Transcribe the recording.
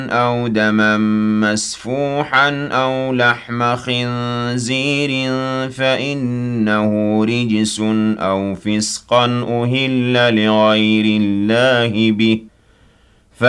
أو دما مسفوحا أو لحم خنزير فإنه رجس أو فسقا أهل لغير الله به